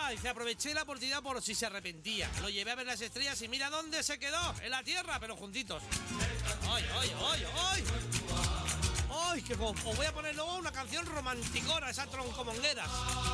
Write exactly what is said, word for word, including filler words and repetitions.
Ah, dice, aproveché la oportunidad por si se arrepentía. Lo llevé a ver las estrellas y mira dónde se quedó. En la tierra, pero juntitos. ¡Ay, ay, ay, ay! ¡Ay, que os voy a poner luego una canción romanticona, esa troncomongueras!